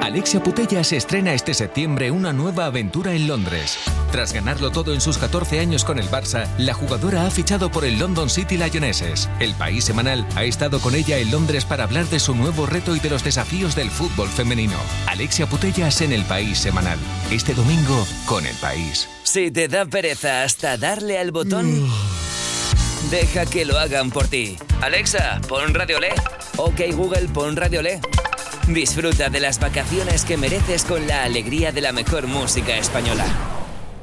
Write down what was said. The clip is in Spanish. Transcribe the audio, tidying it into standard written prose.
Alexia Putellas estrena este septiembre una nueva aventura en Londres. Tras ganarlo todo en sus 14 años con el Barça, la jugadora ha fichado por el London City Lionesses. El País Semanal ha estado con ella en Londres para hablar de su nuevo reto y de los desafíos del fútbol femenino. Alexia Putellas en El País Semanal. Este domingo con El País. Si te da pereza hasta darle al botón, deja que lo hagan por ti. Alexa, pon Radio Le. Ok Google, pon Radio Le. Disfruta de las vacaciones que mereces con la alegría de la mejor música española.